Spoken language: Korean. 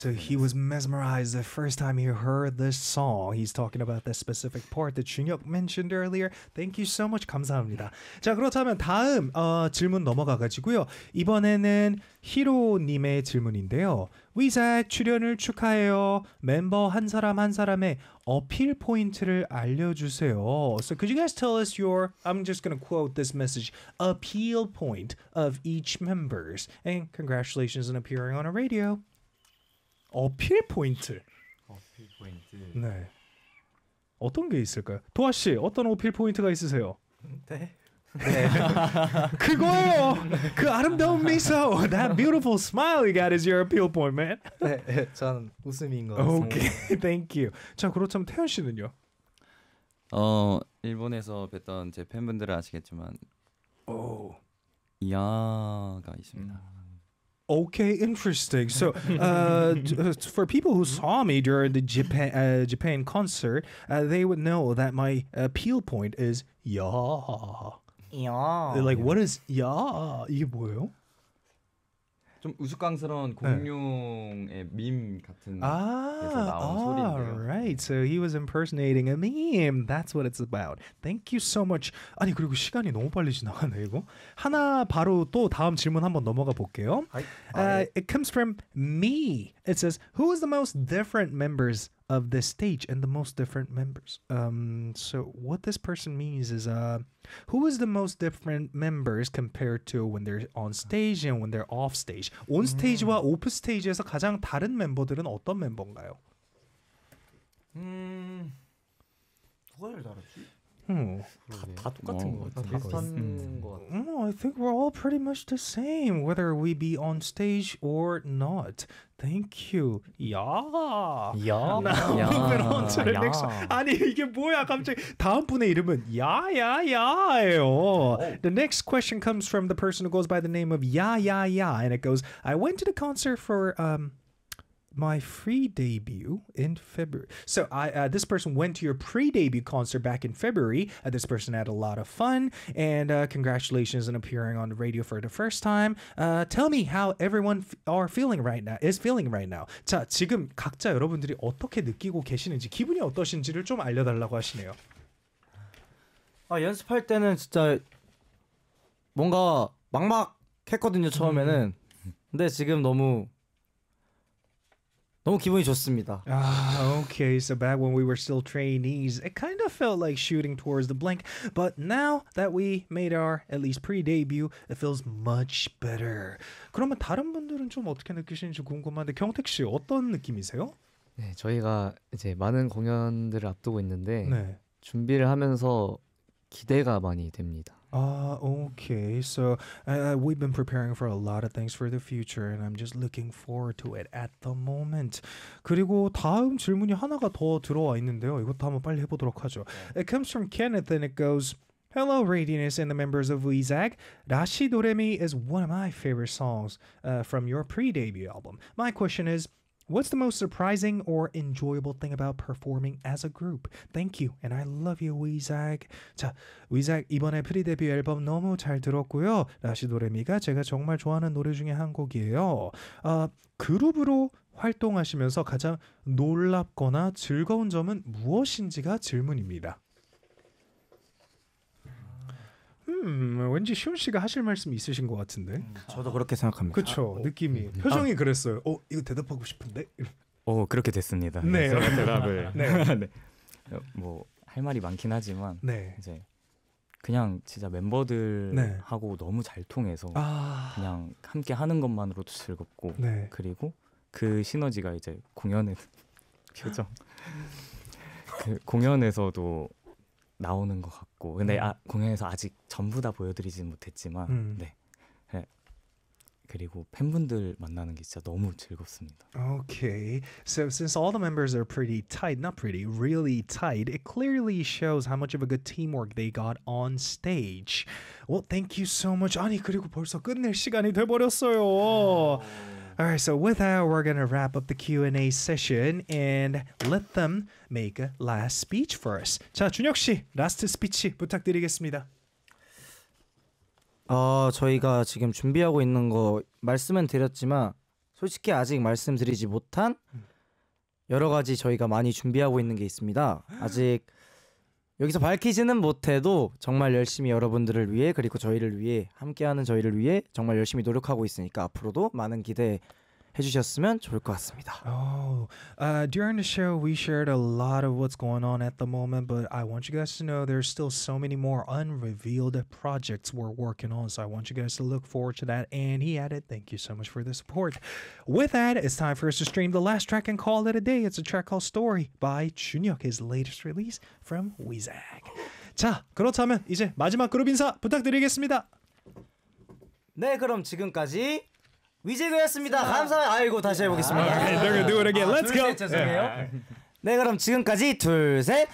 So he was mesmerized the first time he heard this song. He's talking about that specific part that 준혁 mentioned earlier. Thank you so much. 감사합니다. 자, 그렇다면 다음 질문 넘어가가지고요. 이번에는 히로님의 질문인데요. 위작 출연을 축하해요. 멤버 한 사람 한 사람의 어필 포인트를 알려주세요. So could you guys tell us your, I'm just going to quote this message, appeal point of each members. And congratulations on appearing on a radio. 어필 포인트. 어필 포인트. 네. 어떤 게 있을까요? 도아 씨, 어떤 어필 포인트가 있으세요? 네. 그거예요. 그 아름다운 미소. That beautiful smile you got is your appeal point, man. 네, 전 웃음인 것 같습니다. Okay, thank you. 자, 그렇다면 태연 씨는요? 일본에서 뵀던 제 팬분들은 아시겠지만 오. 야가 있습니다. Okay, interesting. So, for people who saw me during the Japan concert, they would know that my appeal point is "야." 야. Like, what is "야"? 이게 뭐예요? 좀 우스꽝스러운 공룡의 밈 같은 데서 나온 소리인데요. Right. So he was impersonating a meme. That's what it's about. Thank you so much. 아니 그리고 시간이 너무 빨리 지나가네 이거. 하나 바로 또 다음 질문 한번 넘어가 볼게요. It comes from me. It says, who is the most different members of this stage and the most different members? So what this person means is who is the most different members compared to when they're on stage and when they're off stage? On stage와 off stage에서 가장 다른 멤버들은 어떤 멤버인가요? 누가 제일 다르지? 다 똑같은 것 같아요. 비슷한 것 같아요. I think we're all pretty much the same, whether we be on stage or not. Thank you. 야. 야. Moving on to the next one. 아니 이게 뭐야 갑자기 다음 분의 이름은 야야야예요. The next question comes from the person who goes by the name of 야야야, and it goes, I went to the concert for my free debut in February. So this person went to your pre-debut concert back in February. This person had a lot of fun, and congratulations on appearing on the radio for the first time. Tell me how everyone is feeling right now. 자, 지금 각자 여러분들이 어떻게 느끼고 계시는지, 기분이 어떠신지를 좀 알려달라고 하시네요. 연습할 때는 진짜 뭔가 막막했거든요 처음에는. 근데 지금 너무 기분이 좋습니다. Okay, so back when we were still trainees, it kind of felt like shooting towards the blank, but now that we made our at least pre-debut, it feels much better. 그러면 다른 분들은 좀 어떻게 느끼시는지 궁금한데, 경택 씨 어떤 느낌이세요? 네, 저희가 이제 많은 공연들을 앞두고 있는데 네. 준비를 하면서 기대가 많이 됩니다. Okay. So we've been preparing for a lot of things for the future, and I'm just looking forward to it at the moment. 그리고 다음 질문이 하나가 더 들어와 있는데요. 이것도 한번 빨리 해보도록 하죠. It comes from Kenneth, and it goes, Hello, Radiance and the members of Weezag. Rashi Doremi is one of my favorite songs from your pre-debut album. My question is, what's the most surprising or enjoyable thing about performing as a group? Thank you, and I love you, Weezag. 자, Weezag 이번에 프리데뷔 앨범 너무 잘 들었고요. 라시도레미가 제가 정말 좋아하는 노래 중에 한 곡이에요. 그룹으로 활동하시면서 가장 놀랍거나 즐거운 점은 무엇인지가 질문입니다. 왠지 시온 씨가 하실 말씀이 있으신 것 같은데. 저도 그렇게 생각합니다. 그렇죠. 느낌이. 표정이 그랬어요. 이거 대답하고 싶은데. 그렇게 됐습니다. 네. 제가 대답을. 네. 네. 뭐 할 말이 많긴 하지만 네. 이제 그냥 진짜 멤버들하고 너무 잘 통해서 그냥 함께 하는 것만으로도 즐겁고 네. 그리고 그 시너지가 이제 공연에 표정 그 공연에서도 나오는 것 같고 근데 공연에서 아직 전부 다 보여드리진 못했지만 네. 그리고 팬분들 만나는 게 진짜 너무 즐겁습니다. Okay, so since all the members are pretty tight, not pretty, really tight, it clearly shows how much of a good teamwork they got on stage. Well, thank you so much. 아니 그리고 벌써 끝낼 시간이 돼버렸어요. Alright, so with that, we're gonna wrap up the Q&A session and let them make a last speech for us. 자, 준혁 씨, 라스트 스피치 부탁드리겠습니다. 저희가 지금 준비하고 있는 거 말씀은 드렸지만 솔직히 아직 말씀드리지 못한 여러 가지 저희가 많이 준비하고 있는 게 있습니다. 아직 여기서 밝히지는 못해도 정말 열심히 여러분들을 위해 그리고 저희를 위해 함께하는 저희를 위해 정말 열심히 노력하고 있으니까 앞으로도 많은 기대해 주셨으면 좋을 것 같습니다. Oh, during the show, we shared a lot of what's going on at the moment, but I want you guys to know there's still so many more unrevealed projects we're working on. So I want you guys to look forward to that. And he added, thank you so much for the support. With that, it's time for us to stream the last track and call it a day. It's a track called Story by Junhyuk, his latest release from Wizag. 자, 그렇다면 이제 마지막 그룹 인사 부탁드리겠습니다. 네, 그럼 지금까지 위제그였습니다. 감사해요. 아이고 다시 해보겠습니다. Alright, they're gonna do it again. Let's go. 죄송해요. 네, 그럼 지금까지 둘, 셋.